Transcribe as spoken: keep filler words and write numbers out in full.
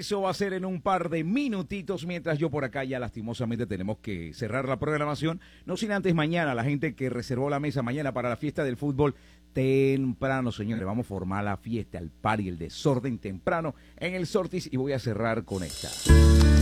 Eso va a ser en un par de minutitos, mientras yo por acá ya lastimosamente tenemos que cerrar la programación. No sin antes mañana, la gente que reservó la mesa mañana para la fiesta del fútbol, temprano, señores, vamos a formar la fiesta, el party, el desorden temprano en el Sortis, y voy a cerrar con esta.